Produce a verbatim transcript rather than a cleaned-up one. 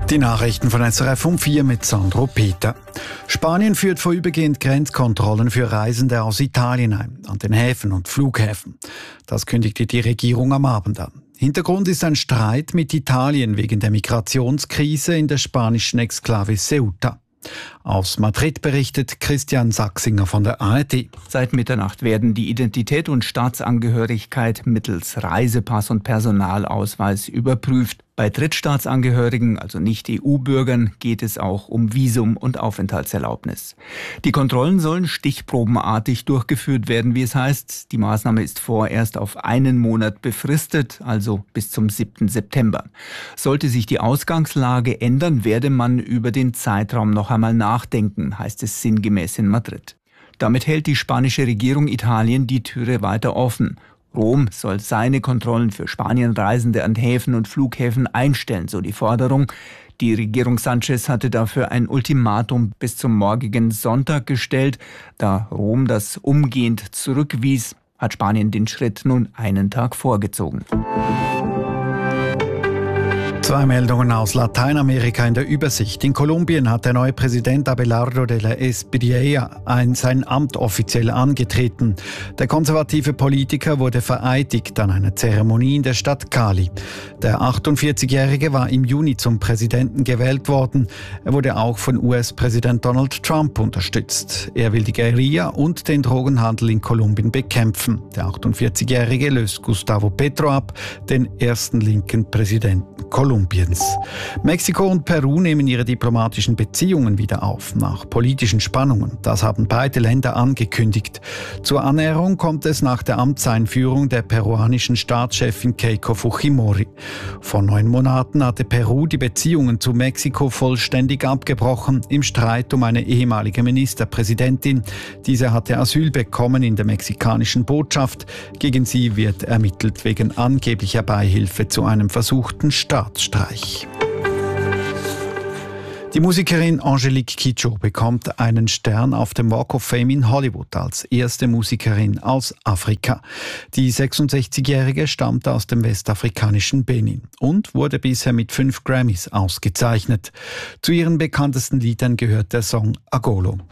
Die Nachrichten von S R F um vier mit Sandro Peter. Spanien führt vorübergehend Grenzkontrollen für Reisende aus Italien ein, an den Häfen und Flughäfen. Das kündigte die Regierung am Abend an. Hintergrund ist ein Streit mit Italien wegen der Migrationskrise in der spanischen Exklave Ceuta. Aus Madrid berichtet Christian Sachsinger von der A R D. Seit Mitternacht werden die Identität und Staatsangehörigkeit mittels Reisepass und Personalausweis überprüft. Bei Drittstaatsangehörigen, also Nicht-E U-Bürgern, geht es auch um Visum und Aufenthaltserlaubnis. Die Kontrollen sollen stichprobenartig durchgeführt werden, wie es heißt. Die Maßnahme ist vorerst auf einen Monat befristet, also bis zum siebten September. Sollte sich die Ausgangslage ändern, werde man über den Zeitraum noch einmal nachdenken, heißt es sinngemäß in Madrid. Damit hält die spanische Regierung Italien die Türe weiter offen. Rom soll seine Kontrollen für Spanienreisende an Häfen und Flughäfen einstellen, so die Forderung. Die Regierung Sanchez hatte dafür ein Ultimatum bis zum morgigen Sonntag gestellt. Da Rom das umgehend zurückwies, hat Spanien den Schritt nun einen Tag vorgezogen. Zwei Meldungen aus Lateinamerika in der Übersicht. In Kolumbien hat der neue Präsident Abelardo de la Espriella ein, sein Amt offiziell angetreten. Der konservative Politiker wurde vereidigt an einer Zeremonie in der Stadt Cali. Der achtundvierzigjährige war im Juni zum Präsidenten gewählt worden. Er wurde auch von U S-Präsident Donald Trump unterstützt. Er will die Guerilla und den Drogenhandel in Kolumbien bekämpfen. Der achtundvierzigjährige löst Gustavo Petro ab, den ersten linken Präsidenten Kolumbiens. Mexiko und Peru nehmen ihre diplomatischen Beziehungen wieder auf, nach politischen Spannungen. Das haben beide Länder angekündigt. Zur Annäherung kommt es nach der Amtseinführung der peruanischen Staatschefin Keiko Fujimori. Vor neun Monaten hatte Peru die Beziehungen zu Mexiko vollständig abgebrochen, im Streit um eine ehemalige Ministerpräsidentin. Diese hatte Asyl bekommen in der mexikanischen Botschaft. Gegen sie wird ermittelt wegen angeblicher Beihilfe zu einem versuchten Staatsstreich. Die Musikerin Angélique Kidjo bekommt einen Stern auf dem Walk of Fame in Hollywood als erste Musikerin aus Afrika. Die sechsundsechzigjährige stammt aus dem westafrikanischen Benin und wurde bisher mit fünf Grammys ausgezeichnet. Zu ihren bekanntesten Liedern gehört der Song Agolo.